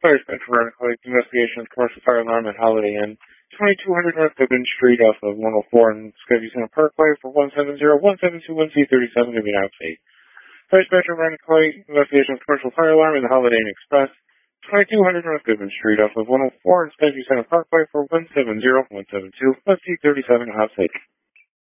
Fire Spectrum Radical Investigation of Commercial Fire Alarm at Holiday Inn, 2200 North Goodman Street off of 104 and Skyview Center Parkway for 170-1721C37 to be an outstate. Fire Spectrum Radical Investigation of Commercial Fire Alarm at the Holiday Inn Express, 2200 North Goodman Street off of 104 and Skyview Center Parkway for 170-172C37 outstate.